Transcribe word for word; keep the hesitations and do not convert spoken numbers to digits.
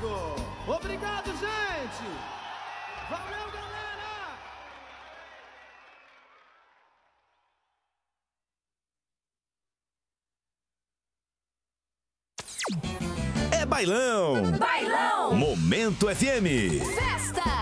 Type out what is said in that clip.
comigo. Obrigado, gente. Valeu, galera. É bailão. Bailão. Momento F M. Festa.